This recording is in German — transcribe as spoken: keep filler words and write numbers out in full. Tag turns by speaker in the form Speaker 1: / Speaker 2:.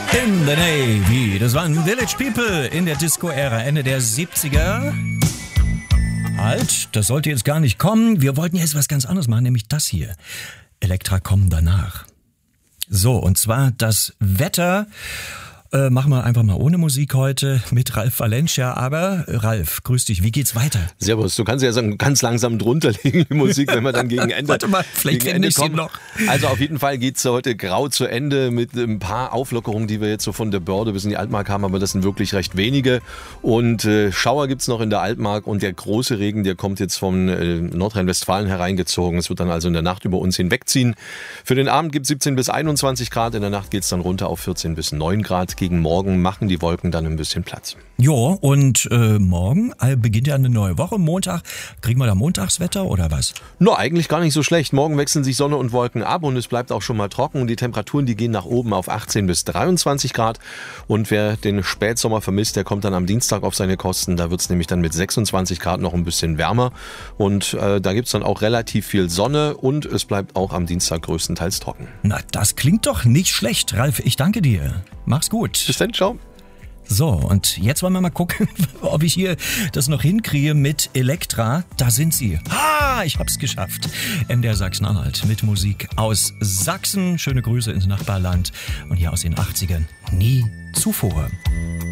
Speaker 1: In the Navy. Das waren Village People in der Disco-Ära, Ende der siebziger. Halt, das sollte jetzt gar nicht kommen. Wir wollten jetzt was ganz anderes machen, nämlich das hier. Elektra kommen danach. So, und zwar das Wetter. Äh, machen wir einfach mal ohne Musik heute mit Ralf Valencia. Aber Ralf, grüß dich, wie geht's weiter?
Speaker 2: Servus, du kannst ja sagen, ganz langsam drunter legen, die Musik, wenn wir dann gegen Ende
Speaker 1: Warte mal, vielleicht
Speaker 2: gegen Ende kommen.
Speaker 1: noch.
Speaker 2: Also auf jeden Fall geht's heute grau zu Ende mit ein paar Auflockerungen, die wir jetzt so von der Börde bis in die Altmark haben, aber das sind wirklich recht wenige. Und äh, Schauer gibt's noch in der Altmark und der große Regen, der kommt jetzt von äh, Nordrhein-Westfalen hereingezogen. Es wird dann also in der Nacht über uns hinwegziehen. Für den Abend gibt's siebzehn bis einundzwanzig Grad, in der Nacht geht's dann runter auf vierzehn bis neun Grad. Gegen morgen machen die Wolken dann ein bisschen Platz.
Speaker 1: Ja, und äh, morgen äh, beginnt ja eine neue Woche. Montag, kriegen wir da Montagswetter oder was?
Speaker 2: No, eigentlich gar nicht so schlecht. Morgen wechseln sich Sonne und Wolken ab und es bleibt auch schon mal trocken. Die Temperaturen, die gehen nach oben auf achtzehn bis dreiundzwanzig Grad. Und wer den Spätsommer vermisst, der kommt dann am Dienstag auf seine Kosten. Da wird es nämlich dann mit sechsundzwanzig Grad noch ein bisschen wärmer. Und äh, da gibt es dann auch relativ viel Sonne und es bleibt auch am Dienstag größtenteils trocken.
Speaker 1: Na, das klingt doch nicht schlecht, Ralf. Ich danke dir. Mach's gut.
Speaker 2: Bis dann, ciao.
Speaker 1: So, und jetzt wollen wir mal gucken, ob ich hier das noch hinkriege mit Elektra. Da sind sie. Ha, ich hab's geschafft. M D R Sachsen-Anhalt mit Musik aus Sachsen. Schöne Grüße ins Nachbarland. Und hier aus den achtzigern. Nie zuvor.